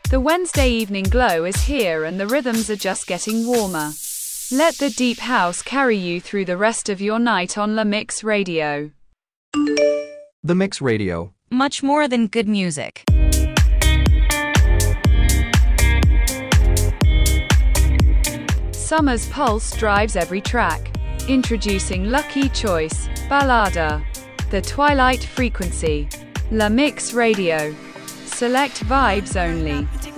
The Wednesday evening glow is here and the rhythms are just getting warmer. Let the deep house carry you through the rest of your night on La Mix Radio. The Mix Radio. Much more than good music. Summer's pulse drives every track. Introducing Lucky Choice, Ballada. The Twilight Frequency. La Mix Radio. Select vibes only.